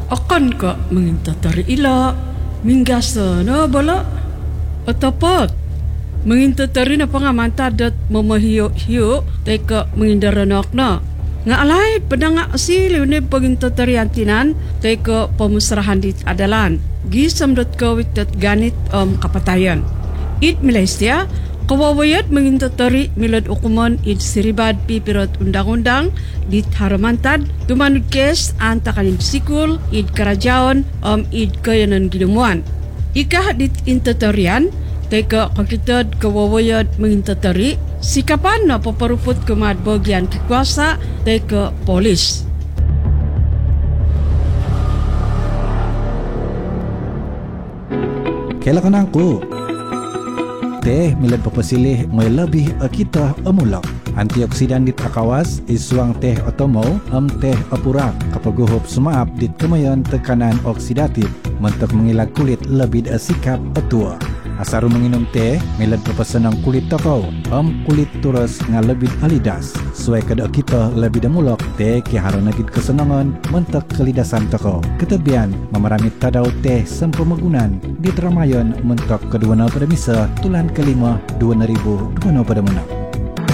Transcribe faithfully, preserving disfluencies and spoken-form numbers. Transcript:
Akankah menginta tari ila minggasa na bala? Atapat menginta tari na pangamanta dat mamahiyo-hiyo teka mengindaranok na. Nga alay pedanga asili ni paginta tari antinan teka pemusrahan di adalan. Gisam dot kawit dat ganit um, kapatayan. It Malaysia kawawayat menginta tari milad ukuman id siribad pipirot undang-undang di haramantad tumanod kes anta kanin sikul id karajaon um, id kayanan gilumuan. Ika dit intatarian teka kakitad kawawayat menginta tari sikapan na paparupot kumad bagian kekuasa teka polis. Kailangan aku teh milad papasilih ngay labih kita amulak. Antioksidan dit akawas isuang teh otomo am teh apurak kapaguhop sumaap dit kemayon tekanan oksidatif mentok mengilag kulit lebih asikap atua. Asaru menginum teh milad papasanang kulit tokau am kulit turus nga lebih alidas. Suai kada kita lebih damulak teh kiharan nagid kesenangan mentok kelidasan tokau. Ketebian memaramit tadaw teh sempemagunan dit ramayon mentok kedua na pada misa tulan kelima dua ribu dua pada menang.